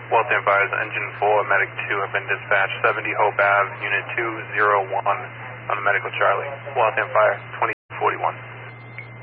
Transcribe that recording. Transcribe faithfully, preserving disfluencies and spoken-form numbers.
Waltham Fire's Engine four, Medic two have been dispatched, seventy Hope Ave, Unit two zero one on the Medical Charlie. Waltham Fire, twenty